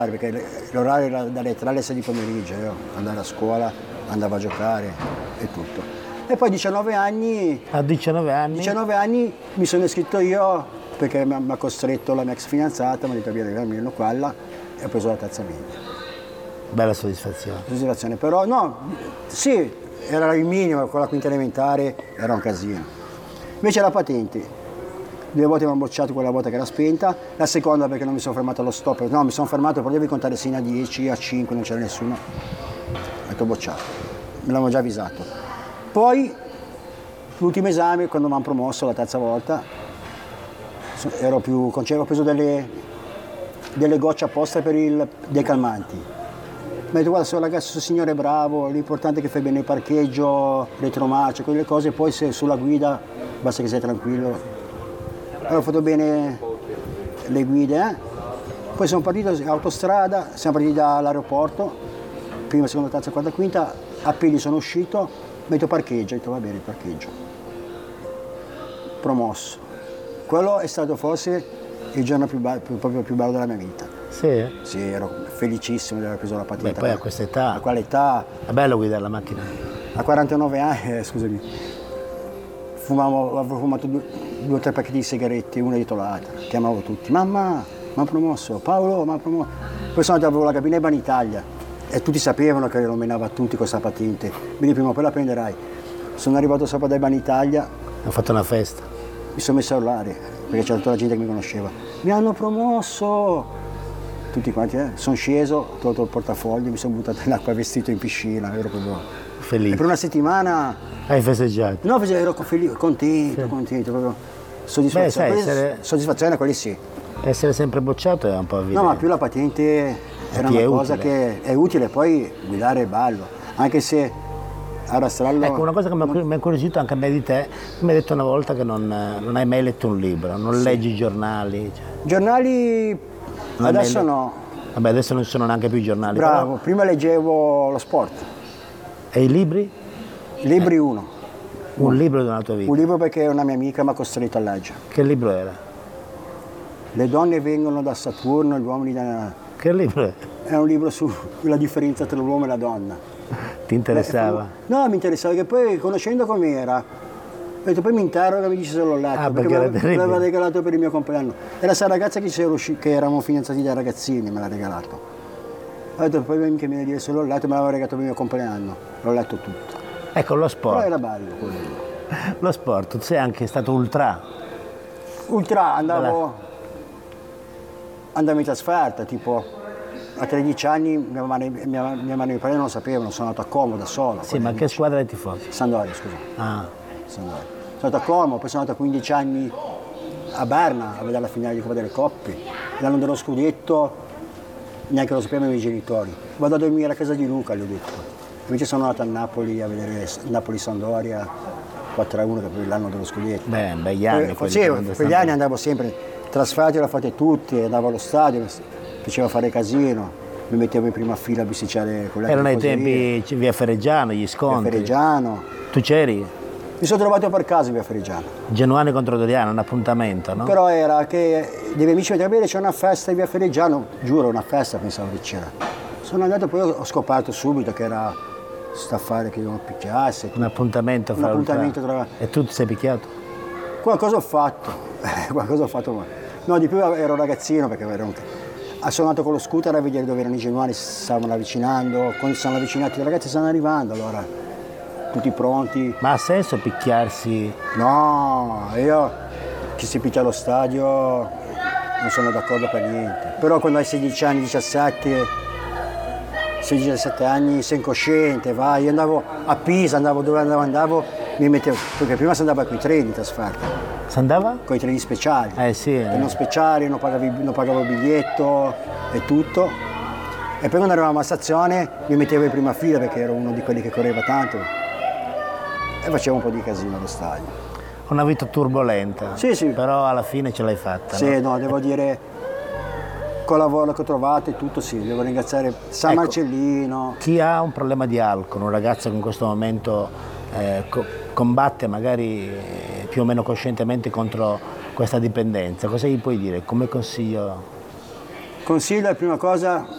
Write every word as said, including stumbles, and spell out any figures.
perché l'orario era dalle tre alle sei di pomeriggio, io andavo a scuola, andavo a giocare e tutto. E poi diciannove anni, A diciannove anni? diciannove anni mi sono iscritto io perché mi ha costretto la mia ex fidanzata, mi ha detto vieni a Milano quella e ho preso la terza media. Bella soddisfazione. Soddisfazione, però no, sì, era il minimo, con la quinta elementare era un casino. Invece la patente. Due volte mi hanno bocciato quella volta che era spenta, la seconda perché non mi sono fermato allo stop, no, mi sono fermato, però devi contare sino a dieci, a cinque, non c'era nessuno. Ho detto bocciato, me l'avevano già avvisato. Poi, l'ultimo esame, quando mi hanno promosso la terza volta, so- ero più concevo, ho preso delle, delle gocce apposta per il, dei calmanti. Mi ha detto guarda, se ragazzo, il signore è bravo, l'importante è che fai bene il parcheggio, retromarcia, quelle cose, poi se sulla guida basta che sei tranquillo. Allora ho fatto bene le guide, eh? Poi sono partito in autostrada, siamo partiti dall'aeroporto, prima, seconda, terza, quarta, quinta, a piedi sono uscito, metto parcheggio, ho detto va bene il parcheggio. Promosso. Quello è stato forse il giorno più, be- più, proprio più bello della mia vita. Sì? Sì, ero felicissimo di aver preso la patente. Beh, poi a questa età. A quell'età, È bello guidare la macchina. a quarantanove anni, eh, scusami, fumavo, avevo fumato due, due o tre pacchetti di sigarette, una dietro l'altra, chiamavo tutti, mamma, mi ha promosso, Paolo, mi ha promosso. Poi sono andato alla cabina di Banitalia e tutti sapevano che lo menava a tutti con questa patente, quindi prima o poi la prenderai. Sono arrivato sopra dai Banitalia, Ho fatto una festa. mi sono messo a urlare, perché c'era tutta la gente che mi conosceva, mi hanno promosso! Tutti quanti, eh? Sono sceso, ho tolto il portafoglio, mi sono buttato in acqua vestito in piscina, ero proprio... E Felice. per una settimana, Hai festeggiato. no, ero felice, contento, contento, proprio soddisfazione. Beh, sai, Quelli- essere- Soddisfazione, quelli sì. Essere sempre bocciato è un po' evidente. No, ma più la patente era Ti una è cosa utile. che è utile, poi guidare è bello, anche se a rastrello... Ecco, una cosa che mi ha- mi ha incuriosito anche a me di te, mi hai detto una volta che non, non hai mai letto un libro, non leggi i giornali. Cioè. Giornali Non hai adesso mai le- no, Vabbè, adesso non ci sono neanche più i giornali. bravo, prima leggevo lo sport, Però... E i libri? libri uno, Un libro della tua vita. un libro perché una mia amica mi ha costretto a leggere. Che libro era? Le donne vengono da Saturno, gli uomini da... Che libro è? È un libro sulla differenza tra l'uomo e la donna. Ti interessava? No, mi interessava, che poi conoscendo com'era, ho detto, poi mi interroga e mi dice se l'ho letto, Ah, perché perché me era l'aveva- me terribile. l'aveva regalato per il mio compleanno. Era questa ragazza che, ci usci- che eravamo fidanzati da ragazzini, me l'ha regalato. Ho detto, poi mi viene a dire se l'ho letto, me l'aveva regalato per il mio compleanno. L'ho letto tutto. Ecco, lo Però sport. era bello quello lì. Lo sport, tu sei anche stato ultra. Ultra, andavo, andavo in trasferta, tipo a tredici anni mia madre, mia, mia madre e mio padre non lo sapevano, sono andato a Como da solo. Sì, ma che squadra hai tifoso? Sandoria, scusa. Ah, Sandoria. Sono andato a Como, poi sono andato a quindici anni a Berna a vedere la finale di Coppa delle Coppe. L'anno dello scudetto neanche lo sapevano i miei genitori. Vado a dormire a casa di Luca, gli ho detto. Invece sono andato a Napoli a vedere Napoli-Sandoria quattro a uno, che poi l'anno dello scudetto. beh, begli anni. Poi, quelli sì, quando quegli stanno- anni andavo sempre, trasferte le ho fatte tutte, andavo allo stadio, facevo fare casino, mi mettevo in prima fila a bisticciare con le Erano ai tifoserie, tempi c- via Ferreggiano, gli a scontri. Ferreggiano. Tu c'eri? Mi sono trovato per caso via Ferreggiano. Genuani contro Doriano, un appuntamento, no? Però era che dei miei amici mi dicono, bene, c'è una festa via Ferreggiano, giuro, una festa pensavo che c'era. Sono andato, poi ho scoperto subito che era sta affare che non picchiasse. Un appuntamento Un fra appuntamento ultra. tra- E tu ti sei picchiato? Qualcosa ho fatto, qualcosa ho fatto, ma... No, di più ero ragazzino perché ero un... sono andato con lo scooter a vedere dove erano i genuani, si stavano avvicinando, quando si stanno avvicinati i ragazzi stanno arrivando, allora tutti pronti. Ma ha senso picchiarsi? No, io chi si picchia allo stadio non sono d'accordo per niente. Però quando hai sedici anni, diciassette, sedici diciassette anni sei incosciente, vai. Io andavo a Pisa, andavo dove andavo, andavo, mi mettevo, perché prima si andava con i treni in trasferta, Si andava? con i treni speciali. Eh sì. E eh. non speciali, non, pagavi, non pagavo il biglietto e tutto. E poi quando arrivavamo a stazione mi mettevo in prima fila perché ero uno di quelli che correva tanto e facevo un po' di casino allo stadio. Una vita turbolenta. Sì, sì. Però alla fine ce l'hai fatta. Sì, no? no, devo dire, col lavoro che ho trovato e tutto, sì, devo ringraziare San Ecco. Marcellino. Chi ha un problema di alcol, un ragazzo che in questo momento eh, co- combatte magari eh, più o meno coscientemente contro questa dipendenza, cosa gli puoi dire? Come consiglio? Consiglio, la prima cosa,